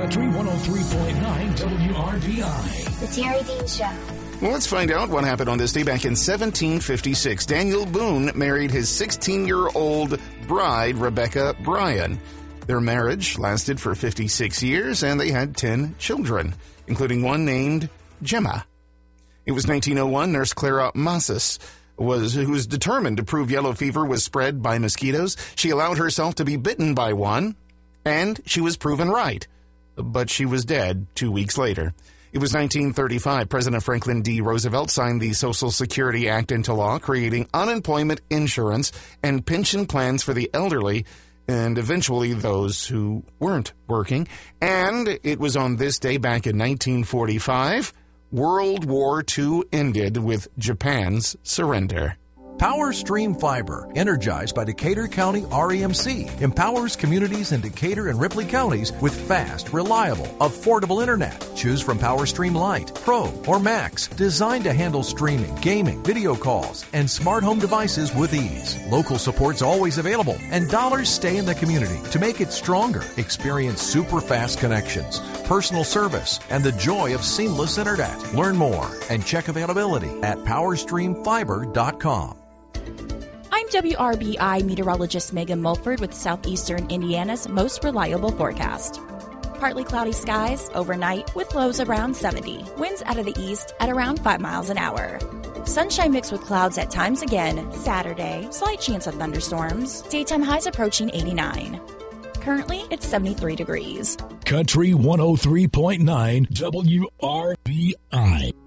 Country 103.9 WRBI. The Terry Dean Show. Well, let's find out what happened on this day back in 1756. Daniel Boone married his 16-year-old bride, Rebecca Bryan. Their marriage lasted for 56 years, and they had 10 children, including one named Gemma. It was 1901. Nurse Clara Massis who was determined to prove yellow fever was spread by mosquitoes. She allowed herself to be bitten by one, and she was proven right. But she was dead 2 weeks later. It was 1935. President Franklin D. Roosevelt signed the Social Security Act into law, creating unemployment insurance and pension plans for the elderly and eventually those who weren't working. And it was on this day back in 1945, World War II ended with Japan's surrender. PowerStream Fiber, energized by Decatur County REMC, empowers communities in Decatur and Ripley counties with fast, reliable, affordable internet. Choose from PowerStream Lite, Pro, or Max, designed to handle streaming, gaming, video calls, and smart home devices with ease. Local support's always available, and dollars stay in the community to make it stronger. Experience super fast connections, personal service, and the joy of seamless internet. Learn more and check availability at PowerStreamFiber.com. I'm WRBI meteorologist Megan Mulford with Southeastern Indiana's most reliable forecast. Partly cloudy skies overnight with lows around 70. Winds out of the east at around 5 miles an hour. Sunshine mixed with clouds at times again Saturday. Slight chance of thunderstorms. Daytime highs approaching 89. Currently, it's 73 degrees. Country 103.9 WRBI.